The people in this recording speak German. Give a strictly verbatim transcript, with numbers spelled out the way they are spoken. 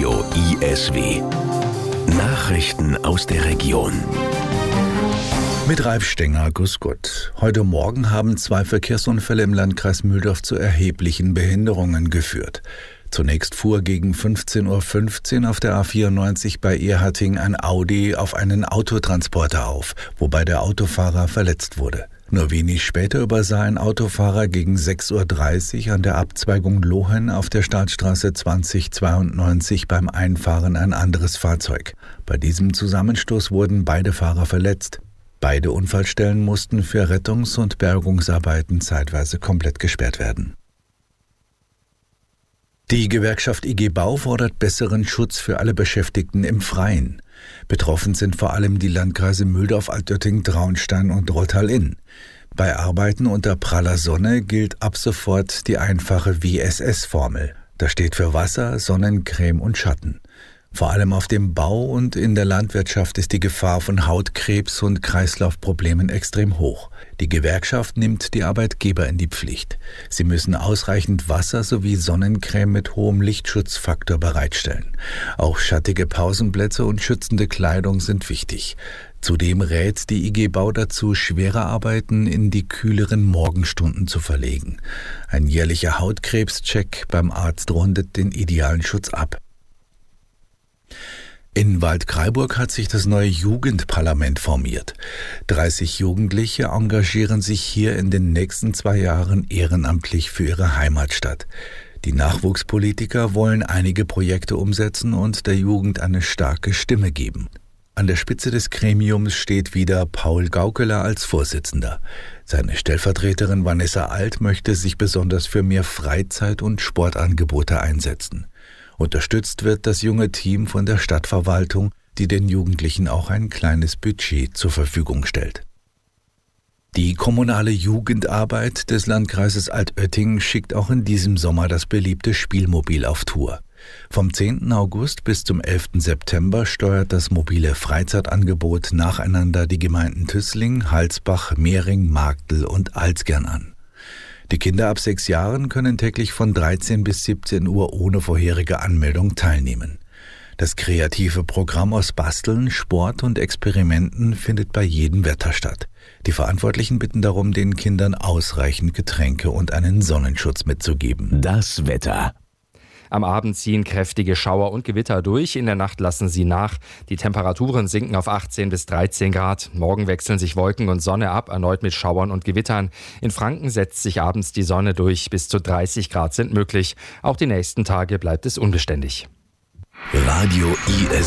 Radio I S W. Nachrichten aus der Region. Mit Ralf Stenger, grüß Gott. Heute Morgen haben zwei Verkehrsunfälle im Landkreis Mühldorf zu erheblichen Behinderungen geführt. Zunächst fuhr gegen fünfzehn Uhr fünfzehn auf der A vierundneunzig bei Ehrharting ein Audi auf einen Autotransporter auf, wobei der Autofahrer verletzt wurde. Nur wenig später übersah ein Autofahrer gegen sechs Uhr dreißig an der Abzweigung Lohen auf der Staatsstraße zwanzig zweiundneunzig beim Einfahren ein anderes Fahrzeug. Bei diesem Zusammenstoß wurden beide Fahrer verletzt. Beide Unfallstellen mussten für Rettungs- und Bergungsarbeiten zeitweise komplett gesperrt werden. Die Gewerkschaft I G Bau fordert besseren Schutz für alle Beschäftigten im Freien. Betroffen sind vor allem die Landkreise Mühldorf, Altötting, Traunstein und Rottal-Inn. Bei Arbeiten unter praller Sonne gilt ab sofort die einfache W S S-Formel. Das steht für Wasser, Sonnencreme und Schatten. Vor allem auf dem Bau und in der Landwirtschaft ist die Gefahr von Hautkrebs und Kreislaufproblemen extrem hoch. Die Gewerkschaft nimmt die Arbeitgeber in die Pflicht. Sie müssen ausreichend Wasser sowie Sonnencreme mit hohem Lichtschutzfaktor bereitstellen. Auch schattige Pausenplätze und schützende Kleidung sind wichtig. Zudem rät die I G Bau dazu, schwere Arbeiten in die kühleren Morgenstunden zu verlegen. Ein jährlicher Hautkrebscheck beim Arzt rundet den idealen Schutz ab. In Waldkraiburg hat sich das neue Jugendparlament formiert. dreißig Jugendliche engagieren sich hier in den nächsten zwei Jahren ehrenamtlich für ihre Heimatstadt. Die Nachwuchspolitiker wollen einige Projekte umsetzen und der Jugend eine starke Stimme geben. An der Spitze des Gremiums steht wieder Paul Gaukeler als Vorsitzender. Seine Stellvertreterin Vanessa Alt möchte sich besonders für mehr Freizeit- und Sportangebote einsetzen. Unterstützt wird das junge Team von der Stadtverwaltung, die den Jugendlichen auch ein kleines Budget zur Verfügung stellt. Die kommunale Jugendarbeit des Landkreises Altötting schickt auch in diesem Sommer das beliebte Spielmobil auf Tour. Vom zehnten August bis zum elften September steuert das mobile Freizeitangebot nacheinander die Gemeinden Tüßling, Halsbach, Mehring, Marktl und Alzgern an. Die Kinder ab sechs Jahren können täglich von dreizehn bis siebzehn Uhr ohne vorherige Anmeldung teilnehmen. Das kreative Programm aus Basteln, Sport und Experimenten findet bei jedem Wetter statt. Die Verantwortlichen bitten darum, den Kindern ausreichend Getränke und einen Sonnenschutz mitzugeben. Das Wetter. Am Abend ziehen kräftige Schauer und Gewitter durch. In der Nacht lassen sie nach. Die Temperaturen sinken auf achtzehn bis dreizehn Grad. Morgen wechseln sich Wolken und Sonne ab, erneut mit Schauern und Gewittern. In Franken setzt sich abends die Sonne durch. Bis zu dreißig Grad sind möglich. Auch die nächsten Tage bleibt es unbeständig. Radio I S W.